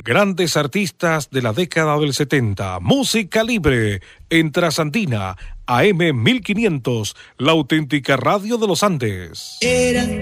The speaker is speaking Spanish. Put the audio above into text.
Grandes artistas de la década del 70. Música libre en Trasandina, AM 1500, la auténtica radio de los Andes.